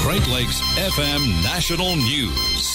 Great Lakes FM National News.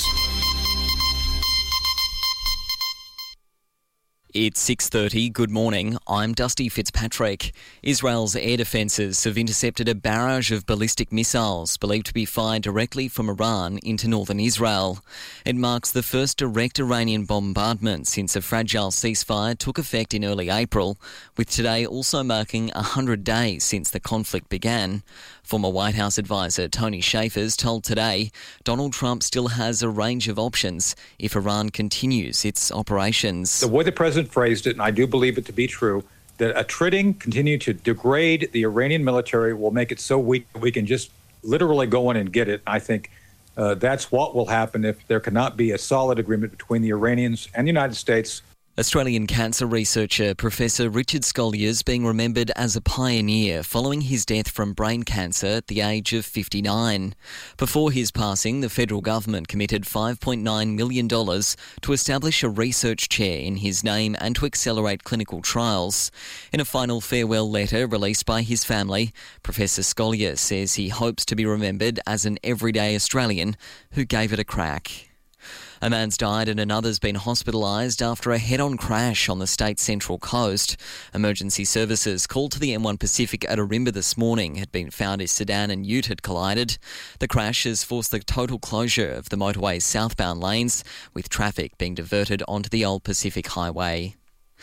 It's 6:30. Good morning. I'm Dusty Fitzpatrick. Israel's air defences have intercepted a barrage of ballistic missiles believed to be fired directly from Iran into northern Israel. It marks the first direct Iranian bombardment since a fragile ceasefire took effect in early April, with today also marking 100 days since the conflict began. Former White House advisor Tony Shaffer's told Today Donald Trump still has a range of options if Iran continues its operations. The way the president phrased it, and I do believe it to be true, that attriting, continue to degrade the Iranian military will make it so weak that we can just literally go in and get it. I think that's what will happen if there cannot be a solid agreement between the Iranians and the United States. Australian cancer researcher Professor Richard Scolier's being remembered as a pioneer following his death from brain cancer at the age of 59. Before his passing, the federal government committed $5.9 million to establish a research chair in his name and to accelerate clinical trials. In a final farewell letter released by his family, Professor Scolier says he hopes to be remembered as an everyday Australian who gave it a crack. A man's died and another's been hospitalised after a head-on crash on the state's central coast. Emergency services called to the M1 Pacific at Ourimbah this morning had been found as sedan and ute had collided. The crash has forced the total closure of the motorway's southbound lanes, with traffic being diverted onto the old Pacific Highway.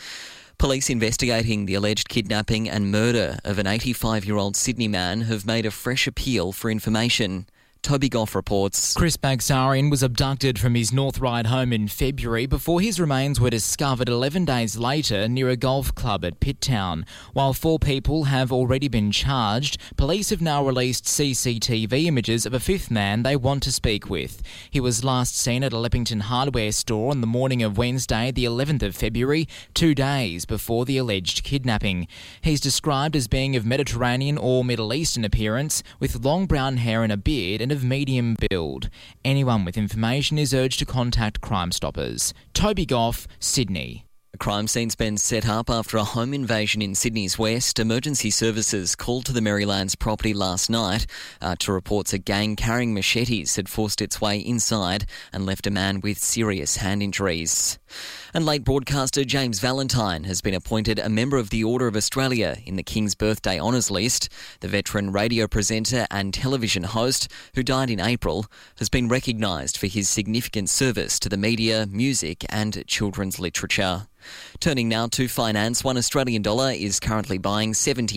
Police investigating the alleged kidnapping and murder of an 85-year-old Sydney man have made a fresh appeal for information. Toby Goff reports. Chris Bagsarian was abducted from his North Ryde home in February before his remains were discovered 11 days later near a golf club at Pitt Town. While 4 people have already been charged, police have now released CCTV images of a 5th man they want to speak with. He was last seen at a Leppington hardware store on the morning of Wednesday, the 11th of February, 2 days before the alleged kidnapping. He's described as being of Mediterranean or Middle Eastern appearance, with long brown hair and a beard, and of medium build. Anyone with information is urged to contact Crime Stoppers. Toby Goff, Sydney. A crime scene's been set up after a home invasion in Sydney's west. Emergency services called to the Marylands property last night to reports a gang carrying machetes had forced its way inside and left a man with serious hand injuries. And late broadcaster James Valentine has been appointed a member of the Order of Australia in the King's Birthday Honours list. The veteran radio presenter and television host, who died in April, has been recognised for his significant service to the media, music and children's literature. Turning now to finance, $1 Australian is currently buying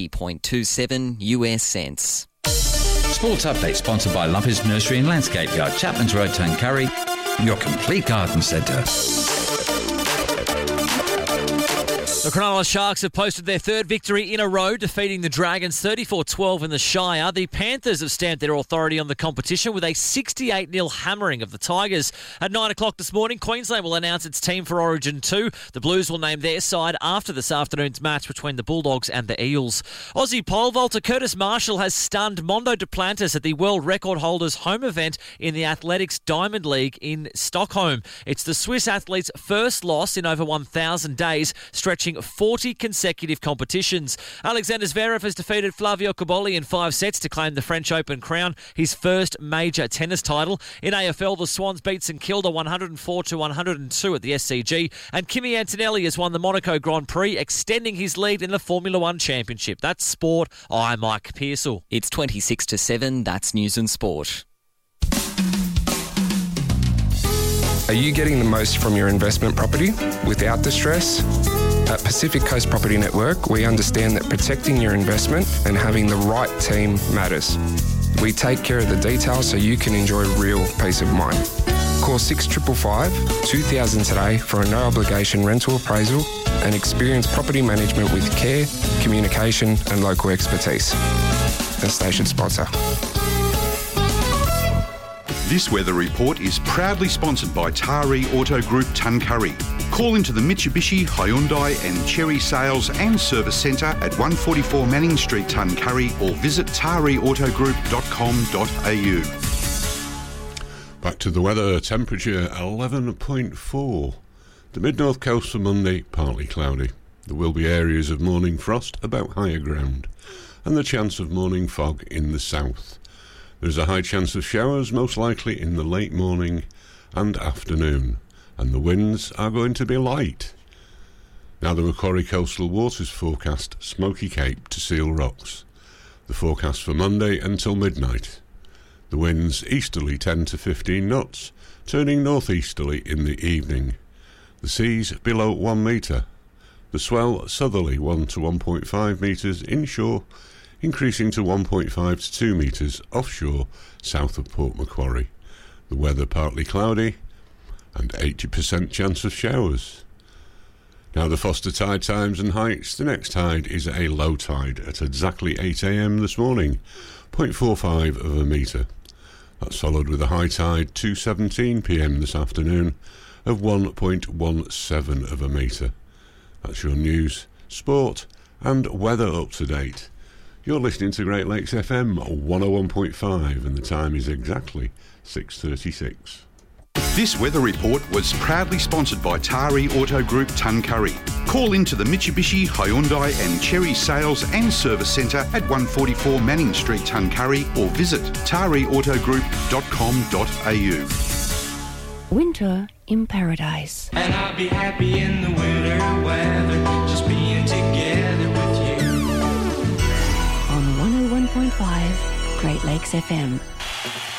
70.27 US cents. Sports update sponsored by Lumpers Nursery and Landscape Yard, Chapman's Road, Tuncurry, your complete garden centre. The Cronulla Sharks have posted their 3rd victory in a row, defeating the Dragons 34-12 in the Shire. The Panthers have stamped their authority on the competition with a 68-0 hammering of the Tigers. At 9 o'clock this morning, Queensland will announce its team for Origin 2. The Blues will name their side after this afternoon's match between the Bulldogs and the Eels. Aussie pole vaulter Curtis Marshall has stunned Mondo Duplantis at the world record holders' home event in the Athletics Diamond League in Stockholm. It's the Swiss athlete's first loss in over 1,000 days, stretching 40 consecutive competitions. Alexander Zverev has defeated Flavio Cobolli in 5 sets to claim the French Open crown, his first major tennis title. In AFL, the Swans beat St Kilda 104-102 at the SCG, and Kimi Antonelli has won the Monaco Grand Prix, extending his lead in the Formula One Championship. That's sport. I'm Mike Pearsall. It's 26-7. That's news and sport. Are you getting the most from your investment property without the stress? At Pacific Coast Property Network, we understand that protecting your investment and having the right team matters. We take care of the details so you can enjoy real peace of mind. Call 6555 2000 today for a no-obligation rental appraisal and experience property management with care, communication and local expertise. A station sponsor. This weather report is proudly sponsored by Taree Auto Group Tuncurry. Call into the Mitsubishi, Hyundai and Chery Sales and Service Centre at 144 Manning Street, Tuncurry, or visit tareautogroup.com.au. Back to the weather. Temperature 11.4. The mid-north coast for Monday, partly cloudy. There will be areas of morning frost about higher ground and the chance of morning fog in the south. There's a high chance of showers, most likely in the late morning and afternoon, and the winds are going to be light. Now the Macquarie Coastal Waters forecast Smoky Cape to Seal Rocks. The forecast for Monday until midnight. The winds easterly 10 to 15 knots, turning northeasterly in the evening. The seas below 1 metre. The swell southerly 1 to 1.5 metres inshore, increasing to 1.5 to 2 metres offshore south of Port Macquarie. The weather partly cloudy and 80% chance of showers. Now the Foster tide times and heights. The next tide is a low tide at exactly 8 a.m. this morning, 0.45 of a metre. That's followed with a high tide 2:17 p.m. this afternoon of 1.17 of a metre. That's your news, sport and weather up to date. You're listening to Great Lakes FM 101.5 and the time is exactly 6:36. This weather report was proudly sponsored by Tari Auto Group Tuncurry. Call into the Mitsubishi, Hyundai and Cherry Sales and Service Centre at 144 Manning Street, Tuncurry, or visit tariautogroup.com.au. Winter in Paradise. And I'll be happy in the winter weather, just being together with you. On 101.5 Great Lakes FM.